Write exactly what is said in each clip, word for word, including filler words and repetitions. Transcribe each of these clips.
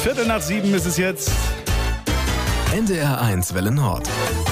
Viertel nach sieben ist es jetzt. N D R eins Welle Nord.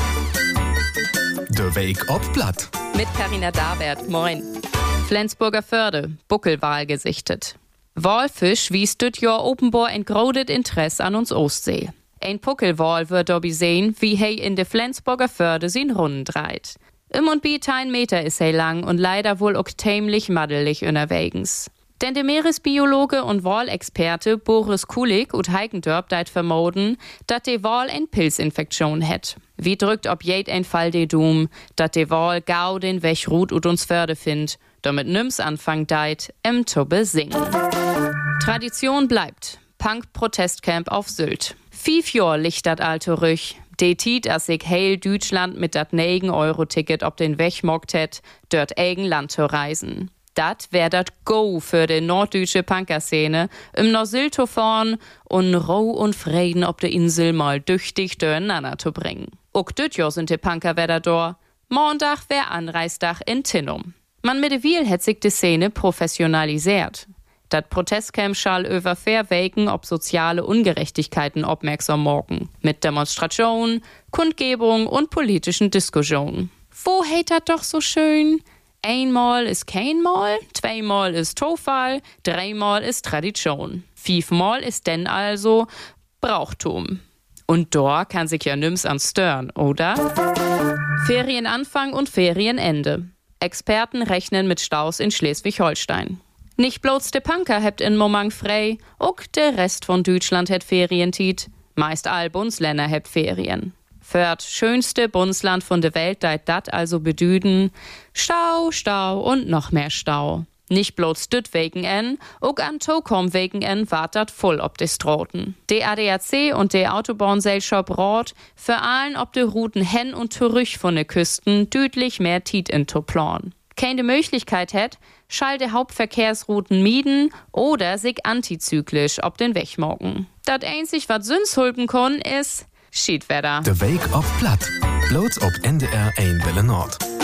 Der Weg ob Blatt. Mit Carina Dawert, moin. Flensburger Förde, Buckelwal gesichtet. Walfisch wies dit Jahr offenbar ein großes Interesse an uns Ostsee. Ein Buckelwal wird dabei sehen, wie he in de Flensburger Förde sin Runden dreht. Im und bi ein Meter ist he lang und leider wohl auch tämlich maddelig unterwegs. Denn der Meeresbiologe und Walexperte Boris Kulik ut Heikendörp deit vermoden, dat de Wal ein Pilzinfektion het. Wie drückt ob jed ein Fall de Doom, dat de Wal gau den Weg ruht ut uns Förde find, damit nims Anfang deit im Tubbe singen. Tradition bleibt. Punk-Protestcamp auf Sylt. Fief Jahr licht dat alte Rüch. De Tiet, as ich heil Deutschland mit dat negen Euro Ticket ob den Weg mockt het, dort eigen Land zu reisen. Dat wär dat Go für de norddeutsche Punkerszene, im Norsylt zu fahren und Ruh und Frieden ob de Insel mal düchtig durcheinander zu bringen. Ook düt Jahr sind de Punker wieder da. Montag wär Anreistag in Tinnum. Man mit de Wiel het sich de Szene professionalisiert. Dat Protestcamp schall über vier Wegen ob soziale Ungerechtigkeiten aufmerksam morgen. Mit Demonstrationen, Kundgebung und politischen Diskussionen. Wo heit dat doch so schön? Einmal ist kein Mal, zweimal ist Tofall, dreimal ist Tradition. Fünfmal ist denn also Brauchtum. Und da kann sich ja nims an stören, oder? Ferienanfang und Ferienende. Experten rechnen mit Staus in Schleswig-Holstein. Nicht bloß de Punker hebt in Moment frei, auch der Rest von Deutschland het Ferientiet. Meist all Bundesländer hebt Ferien. Fört schönste Bundesland von der Welt deit dat also bedüden. Stau, Stau und noch mehr Stau. Nicht bloß düt wegen en, auch an Tokom wegen en wart dat voll ob de Stroten. De A D A C und de Autobahngesellschaft Rot für allen ob de Routen hen und zurück von de Küsten deutlich mehr Tiet in to plan. Keine Möglichkeit het, schall de Hauptverkehrsrouten mieden oder sich antizyklisch ob den Weg morgen. Dat einzig wat Süns hulpen kon is Schiedwetter. Der Weg ob Blatt. Bloß ob N D R eins Welle Nord.